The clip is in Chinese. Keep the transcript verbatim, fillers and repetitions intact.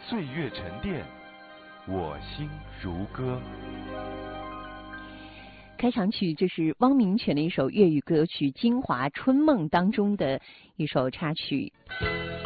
岁月沉淀，我心如歌。 开场曲，这是汪明荃的一首粤语歌曲《京华春梦》当中的一首插曲。